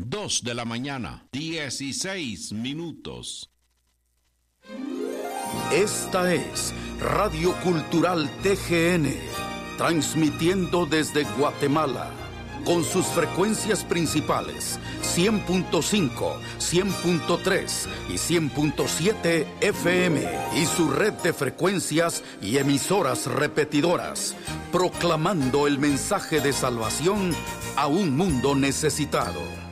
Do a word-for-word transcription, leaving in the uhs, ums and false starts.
dos de la mañana, dieciséis minutos. Esta es Radio Cultural T G N, transmitiendo desde Guatemala, con sus frecuencias principales, cien punto cinco, cien punto tres y cien punto siete F M, y su red de frecuencias y emisoras repetidoras, proclamando el mensaje de salvación a un mundo necesitado.